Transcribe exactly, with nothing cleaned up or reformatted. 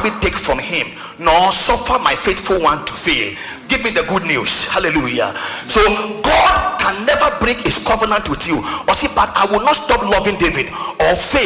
me take from him, nor suffer my faithful one to fail. Give me the good news. Hallelujah. So God can never break his covenant with you. Or see, but I will not stop loving David or fail